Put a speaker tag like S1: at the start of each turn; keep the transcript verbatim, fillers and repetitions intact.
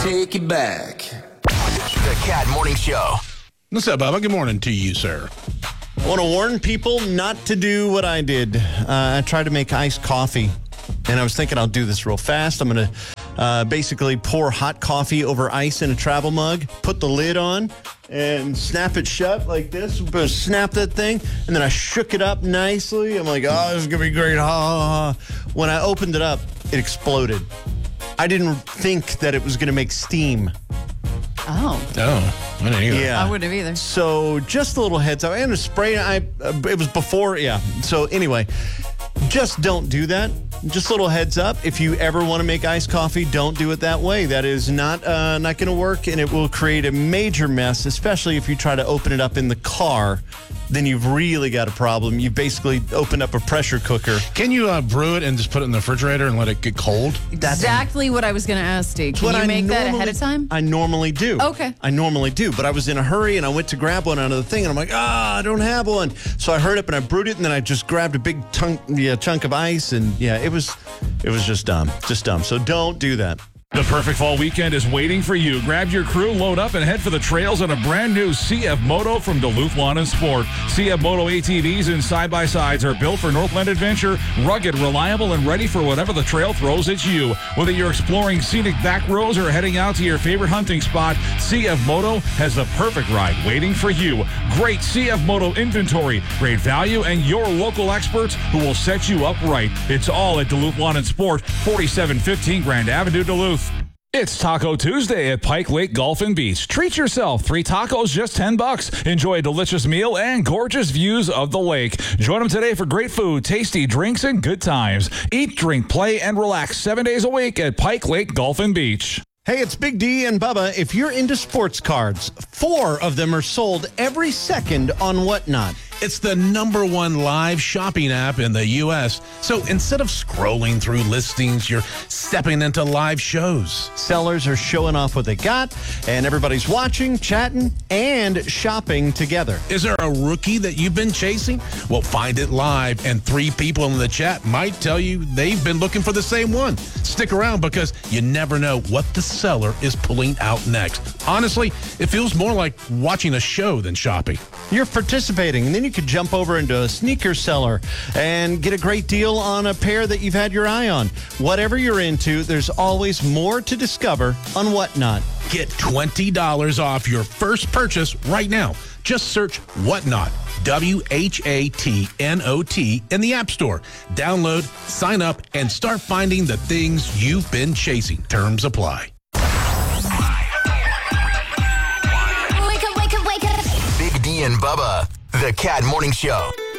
S1: take it back.
S2: The Cat Morning Show.
S3: What's up, Bubba? Good morning to you, sir.
S4: I want to warn people not to do what I did. Uh, I tried to make iced coffee, and I was thinking I'll do this real fast. I'm going to uh, basically pour hot coffee over ice in a travel mug, put the lid on, and snap it shut like this. Snap that thing, and then I shook it up nicely. I'm like, oh, this is going to be great. Ah. When I opened it up, it exploded. I didn't think that it was going to make steam.
S5: Oh.
S3: Oh, I didn't either.
S4: Yeah.
S5: I wouldn't have either.
S4: So just a little heads up. And a spray, I, uh, it was before, yeah. So anyway, just don't do that. Just a little heads up. If you ever want to make iced coffee, don't do it that way. That is not uh, not going to work, and it will create a major mess, especially if you try to open it up in the car. Then you've really got a problem. You've basically opened up a pressure cooker.
S3: Can you uh, brew it and just put it in the refrigerator and let it get cold?
S4: That's
S5: exactly what I was going to ask, Steve. Can
S4: what
S5: you
S4: I
S5: make that
S4: normally-
S5: ahead of time?
S4: I normally do.
S5: Okay.
S4: I normally do, but I was in a hurry and I went to grab one out of the thing and I'm like, ah, I don't have one. So I hurried up and I brewed it and then I just grabbed a big tunk, yeah, chunk of ice and yeah, it was it was just dumb. Just dumb. So don't do that.
S6: The perfect fall weekend is waiting for you. Grab your crew, load up, and head for the trails on a brand new C F Moto from Duluth Lawn and Sport. C F Moto A T Vs and side-by-sides are built for Northland adventure, rugged, reliable, and ready for whatever the trail throws at you. Whether you're exploring scenic back roads or heading out to your favorite hunting spot, C F Moto has the perfect ride waiting for you. Great C F Moto inventory, great value, and your local experts who will set you up right. It's all at Duluth Lawn and Sport, forty-seven fifteen Grand Avenue, Duluth. It's Taco Tuesday at Pike Lake Golf and Beach. Treat yourself. Three tacos, just ten bucks. Enjoy a delicious meal and gorgeous views of the lake. Join them today for great food, tasty drinks, and good times. Eat, drink, play, and relax seven days a week at Pike Lake Golf and Beach.
S4: Hey, it's Big D and Bubba. If you're into sports cards, four of them are sold every second on Whatnot.
S3: It's the number one live shopping app in the U S. So instead of scrolling through listings, you're stepping into live shows.
S4: Sellers are showing off what they got, and everybody's watching, chatting, and shopping together.
S3: Is there a rookie that you've been chasing? Well, find it live, and three people in the chat might tell you they've been looking for the same one. Stick around because you never know what the seller is pulling out next. Honestly, it feels more like watching a show than shopping.
S4: You're participating, and then you could jump over into a sneaker seller and get a great deal on a pair that you've had your eye on. Whatever you're into, there's always more to discover on Whatnot.
S3: Get twenty dollars off your first purchase right now. Just search Whatnot, W H A T N O T, in the App Store. Download, sign up, and start finding the things you've been chasing. Terms apply.
S2: Big D and Bubba, the Cat Morning Show.